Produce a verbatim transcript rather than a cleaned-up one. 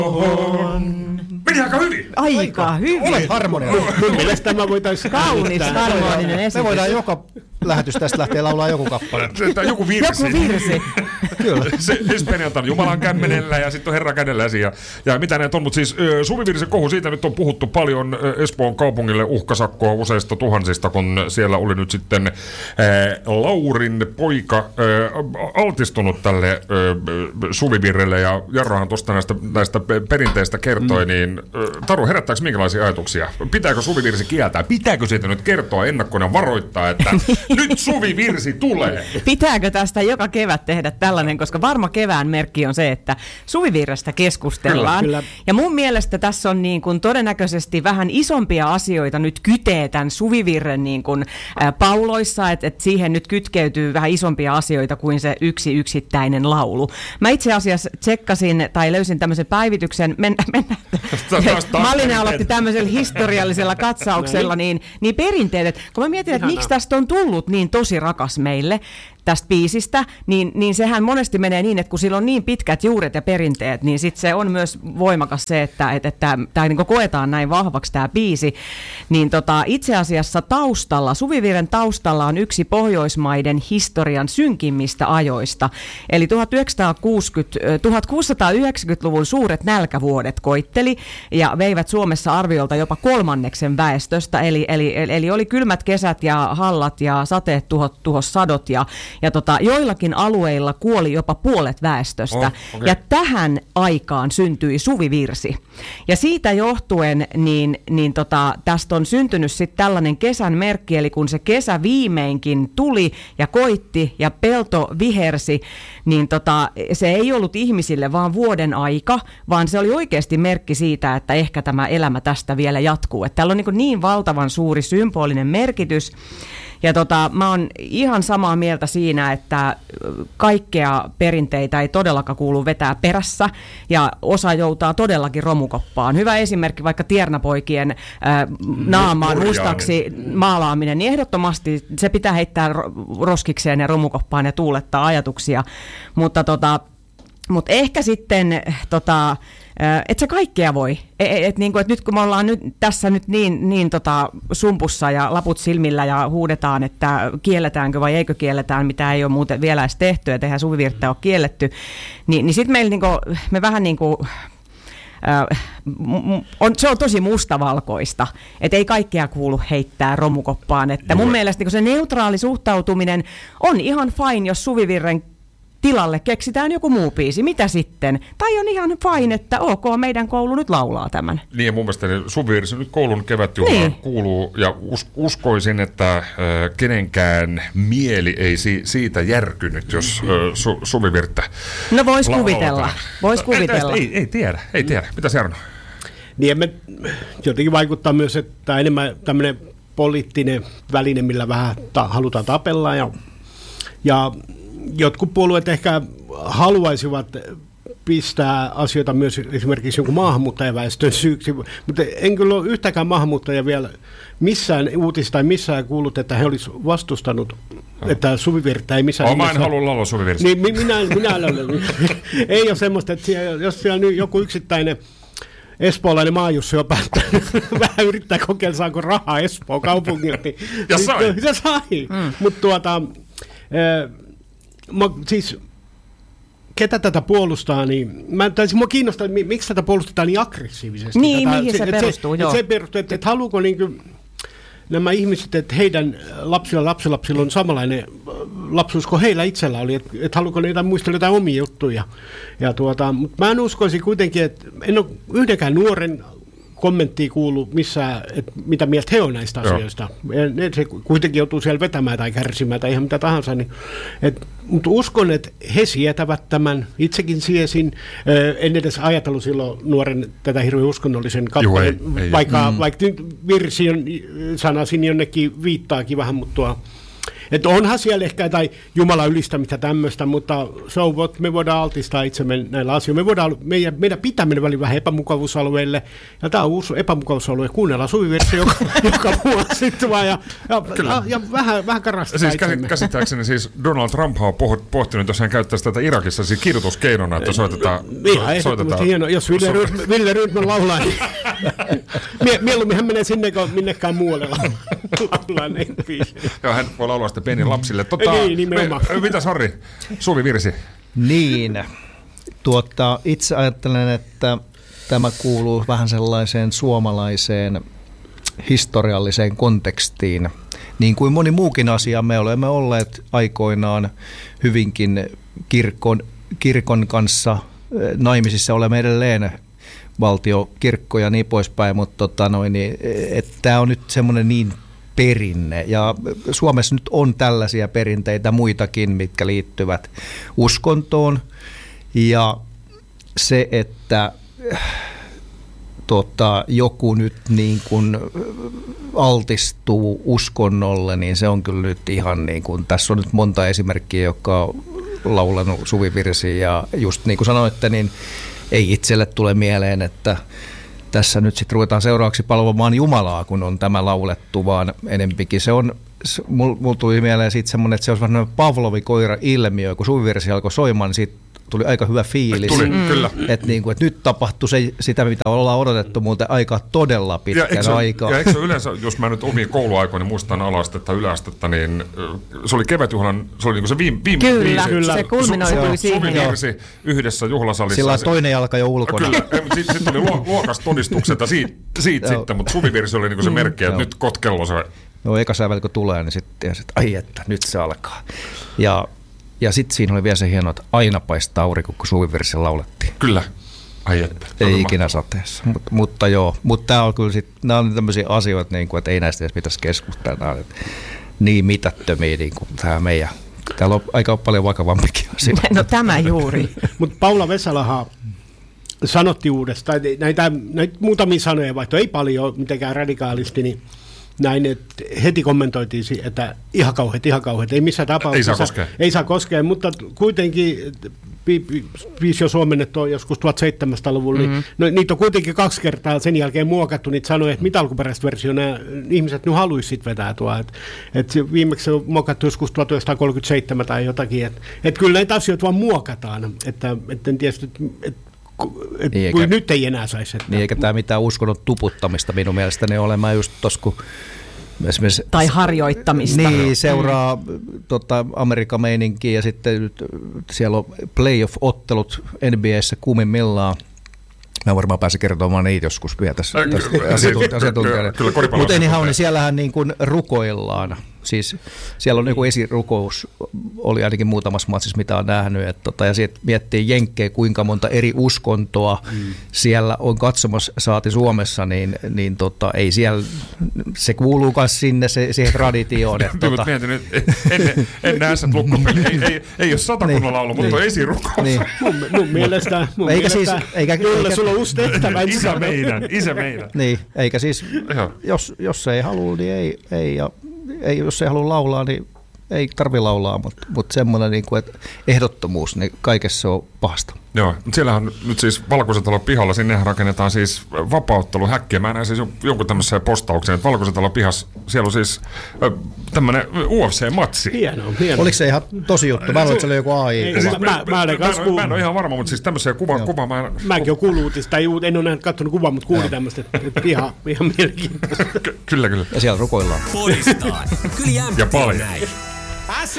Meni aika hyvin. Aika hyvin. Olet harmonia. Mun mielestä tämä voitaisiin... Kaunis harmoninen esitys. Me voidaan joka lähetys tästä lähteä laulaa joku kappale. Joku virsi. Joku virsi. Kyllä. Se, siis perjantaina Jumalan kämmenellä ja sitten on Herra kädelläsi ja, ja mitä näitä on. Mutta siis Suvivirsen kohu, siitä nyt on puhuttu paljon. Espoon kaupungille uhkasakkoa useista tuhansista, kun siellä oli nyt sitten ää, Laurin poika ää, altistunut tälle ää, Suvivirrelle. Ja Jarrohan tuosta näistä, näistä perinteistä kertoi, mm. niin ää, Taru, herättääkö minkälaisia ajatuksia? Pitääkö Suvivirsi kieltää? Pitääkö siitä nyt kertoa ennakkoon ja varoittaa, että nyt Suvivirsi tulee? Pitääkö tästä joka kevät tehdä tällainen, koska varma kevään merkki on se, että Suvivirrestä keskustellaan. Kyllä, kyllä. Ja mun mielestä tässä on niin kuin todennäköisesti vähän isompia asioita nyt kytee tämän Suvivirren niin kuin, ä, pauloissa, että et siihen nyt kytkeytyy vähän isompia asioita kuin se yksi yksittäinen laulu. Mä itse asiassa tsekkasin tai löysin tämmöisen päivityksen, mennä, mennä. Malinen aloitti tämmöisellä historiallisella katsauksella, niin, niin perinteet, että kun mä mietin, että miksi tästä on tullut niin tosi rakas meille, tästä biisistä, niin, niin sehän monesti menee niin, että kun sillä on niin pitkät juuret ja perinteet, niin sitten se on myös voimakas se, että, että, että tämä niin koetaan näin vahvaksi tämä biisi. Niin tota, itse asiassa taustalla, Suvivirren taustalla on yksi Pohjoismaiden historian synkimmistä ajoista. Eli tuhatkuusisataayhdeksänkymmentäluvun suuret nälkävuodet koitteli ja veivät Suomessa arviolta jopa kolmanneksen väestöstä. Eli, eli, eli oli kylmät kesät ja hallat ja sateet tuhos, tuhos sadot ja Ja tota, joillakin alueilla kuoli jopa puolet väestöstä. Oh, okay. Ja tähän aikaan syntyi Suvivirsi. Ja siitä johtuen niin, niin tota, tästä on syntynyt sitten tällainen kesän merkki, eli kun se kesä viimeinkin tuli ja koitti ja pelto vihersi, niin tota, se ei ollut ihmisille vaan vuoden aika, vaan se oli oikeasti merkki siitä, että ehkä tämä elämä tästä vielä jatkuu. Että täällä on niin, niin valtavan suuri symbolinen merkitys. Ja tota, mä oon ihan samaa mieltä siinä, että kaikkea perinteitä ei todellakaan kuulu vetää perässä ja osa joutaa todellakin romukoppaan. Hyvä esimerkki vaikka tiernapoikien äh, naamaan mustaksi maalaaminen, niin ehdottomasti se pitää heittää roskikseen ja romukoppaan ja tuulettaa ajatuksia, mutta tota, mut ehkä sitten tota, että se kaikkea voi. Et, et, niinku, et nyt kun me ollaan nyt, tässä nyt niin, niin tota, sumpussa ja laput silmillä ja huudetaan, että kielletäänkö vai eikö kielletään, mitä ei ole muuten vielä edes tehty, että eihän Suvivirttä ole kielletty, niin, niin sitten meillä niinku, me vähän niin kuin on, se on tosi mustavalkoista, että ei kaikkea kuulu heittää romukoppaan. Että mun mielestä niin se neutraali suhtautuminen on ihan fine, jos Suvivirren tilalle keksitään joku muu biisi. Mitä sitten? Tai on ihan fine, että ok, meidän koulu nyt laulaa tämän. Niin ja mun mielestä Suvivirsi nyt koulun kevätjuhlaan niin kuuluu ja us, uskoisin, että äh, kenenkään mieli ei si, siitä järkynyt, jos äh, su, Suvivirttä No vois la- kuvitella. Vois kuvitella. Ei, ei tiedä, ei tiedä. Mitäs Jarno? Niin me, jotenkin vaikuttaa myös, että enemmän tämmöinen poliittinen väline, millä vähän ta- halutaan tapella ja, ja jotkut puolueet ehkä haluaisivat pistää asioita myös esimerkiksi jonkun maahanmuuttajaväestön syyksi, mutta en kyllä ole yhtäkään maahanmuuttajia vielä missään uutista tai missään kuullut, että he olisivat vastustanut, no. että Suvivirttä ei missään... Oh, mä en halua laulaa Suvivirttä. Niin, minä, minä ei ole semmoista, että siellä, jos siellä nyt joku yksittäinen espoolainen maajussi on päättänyt vähän yrittää kokeilla, saanko rahaa Espoon kaupungilla. Niin, ja sai. Se sai, mm. mutta tuota... Mä, siis, ketä tätä puolustaa, niin mä taisin mua kiinnostaa, että miksi tätä puolustetaan niin aggressiivisesti. Niin, tätä, mihin se, se perustuu, joo. Se perustuu, että, että haluuko niin kuin nämä ihmiset, että heidän lapsilla lapsilapsilla on samanlainen lapsuus kuin heillä itsellä oli, että, että haluuko ne jotain muistella jotain omia juttuja. Ja tuota, mutta mä en uskoisin kuitenkin, että en ole yhdenkään nuoren kommenttia kuulu missään, että mitä mieltä he on näistä Joo. asioista. Ne, se kuitenkin joutuu siellä vetämään tai kärsimään tai ihan mitä tahansa. Niin, et, mutta uskon, että he sietävät tämän. Itsekin siesin. En edes ajatellut silloin nuoren tätä hirveän uskonnollisen kappaleen, vaikka, mm. vaikka nyt virsi on, sanasin jonnekin viittaakin vähän, mutta tuo, että onhan siellä ehkä jotain Jumalan ylistämistä tämmöistä, mutta so what, me voidaan altistaa itsemme näillä asioilla. Me voidaan, meidän, meidän pitää mennä välillä vähän epämukavuusalueelle, ja tämä on uusi epämukavuusalue. Kuunnellaan Suvivirsi joka, joka vuosi vaan, ja, ja, ja, ja vähän, vähän karastaa siis itsemme. Käsittääkseni siis Donald Trump on pohtinut, jos hän käyttäisi tätä Irakissa siis kidutuskeinona, että soitetaan. Ihan soitetaan. Hieno. Jos Ville, Ryd, Ville Rydman laulaa, niin Mie, mieluummin hän menee sinne, kun minnekään muualle laulaa näin biisiä. Joo, hän voi laulaa sitten pienille lapsille. Tota, niin, nimenomaan. Me, mitäs Harri, Suvivirsi? Niin, tuota, itse ajattelen, että tämä kuuluu vähän sellaiseen suomalaiseen historialliseen kontekstiin. Niin kuin moni muukin asia, me olemme olleet aikoinaan hyvinkin kirkon, kirkon kanssa naimisissa, olemme edelleen valtiokirkko ja niin poispäin, mutta tota noin, niin, tämä on nyt semmoinen niin perinne. Ja Suomessa nyt on tällaisia perinteitä muitakin, mitkä liittyvät uskontoon. Ja se, että tota, joku nyt niin kuin altistuu uskonnolle, niin se on kyllä nyt ihan niin kuin, tässä on nyt monta esimerkkiä, jotka on laulanut suvivirsiä. Ja just niin kuin sanoitte, niin ei itselle tule mieleen, että tässä nyt sitten ruvetaan seuraavaksi palvomaan Jumalaa, kun on tämä laulettu, vaan enempikin se on, mulla mul tuli mieleen siitä semmoinen, että se olisi vähän Pavlovin koira-ilmiö, kun suvivirsi alkoi soimaan, niin siitä tuli aika hyvä fiilis. Tuli, mm. kyllä. Että niin kuin, että nyt tapahtui se, sitä, mitä ollaan odotettu muuten aika todella pitkän ja aikaa. Ja eikö se yleensä, jos mä nyt omiin kouluaikoina muistan alastetta, yläastetta, niin se oli kevätjuhlan, se oli niin kuin se viime, viime Kyllä, viisi, kyllä. Se kulminoitui su, su, siihen. Suvivirsi yhdessä juhlasalissa. Sillä toinen jalka jo ulkona. Kyllä, sitten sit oli luokastodistukset siitä, siitä sitten, mutta suvivirsi oli niin kuin se merkki, että mm. nyt kotkello se. No eka sävel kun tulee, niin sitten että ai että nyt se alkaa. Ja Ja sitten siinä oli vielä se hieno, että aina paistaa aurinko, kun suvivirsiä laulettiin. Kyllä. Ai että. Ei ikinä sateessa. Mut, mutta joo, mutta tämä on kyllä sitten, nämä on tämmöisiä asioita, niin kuin, että ei näistä edes pitäisi keskustella. Niin mitättömiä niin kuin tämä meidän. Täällä on aika paljon vakavampikin asioita. No tämä juuri. Mutta Paula Vesalahan sanotti uudestaan, näitä, näitä muutamia sanoja vaihto, ei paljon mitenkään radikaalisti, niin näin, että heti kommentoitiin, että ihan kauheat, ihan kauheat, ei missään tapauksessa. Ei saa koskea. Ei saa koskea, mutta kuitenkin biisi on suomennettu joskus tuhatseitsemänsataa-luvulla, mm-hmm. niin no, niitä on kuitenkin kaksi kertaa sen jälkeen muokattu, niitä sanoja, että mitä alkuperäistä versiota nämä ihmiset nyt haluaisivat vetää tuo. Et, et viimeksi on muokattu joskus tuhatyhdeksänsataakolmekymmentäseitsemän tai jotakin, että et kyllä näitä asioita vaan muokataan, että et en tiedä, että Et niin eikä, nyt ei enää saisi. Että niin eikä tämä mitään uskonnon tuputtamista minun mielestäni ole. Mä just tos, kun esimerkiksi tai harjoittamista. Niin, seuraa mm. tota, Amerikan meininkiä ja sitten nyt siellä on playoff-ottelut N B A:ssä kuumimmillaan. Mä varmaan pääsin kertomaan niitä joskus vielä tässä asiantuntijana. Mutta anyhow, niin siellähän niin kuin rukoillaan. Siis siellä on joku esirukous, oli ainakin muutamassa matsissa, mitä on nähnyt. Et, tota, ja sitten miettii jenkkejä, kuinka monta eri uskontoa mm. siellä on katsomassa saati Suomessa, niin, niin tota, ei siellä, se kuuluu myös sinne se, siihen traditioon. Et, tota. Mietin nyt, en, en näe sen lukkopeli, ei, ei, ei ole satakunnan niin, laulu, mutta niin, on esirukous. Niin. Mun, mun mielestä, mun eikä mielestä siis, eikä, Julle, eikä, sulla on uusi tehtävä. Isä meidän, isä meidän. Niin, eikä siis, jos, jos ei halua, niin ei, ei ja ei, jos ei halua laulaa, niin ei tarvitse laulaa, mutta, mutta semmoinen niin kuin, että ehdottomuus, niin kaikessa on pahasta. Joo, mutta siellähän nyt siis Valkoisen talon pihalla, sinnehän rakennetaan siis vapautteluhäkkiä. Mä näin siis jonkun tämmöisen postauksen, että Valkoisen talon pihassa, siellä on siis tämmöinen U F C-matsi. Hienoa, hienoa. Oliko se ihan tosi juttu? Mä luulen, että se oli joku A I. Mä, mä, mä, mä, mä en ole ihan varma, mutta siis tämmöisiä kuva, kuva mä en... Mäkin olen kuullut uutista, en ole nähnyt katsonut kuvaa, mutta kuulin tämmöistä, että ihan, ihan mielenkiintoista. Kyllä, kyllä. Ja siellä rukoillaan. Ja paljon.